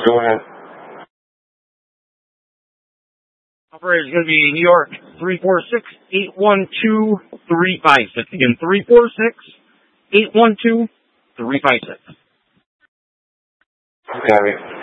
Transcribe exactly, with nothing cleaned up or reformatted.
go ahead. Operator is going to be New York, three four six, eight one two, three five six. Again, three four six, eight one two, three five six. Copy.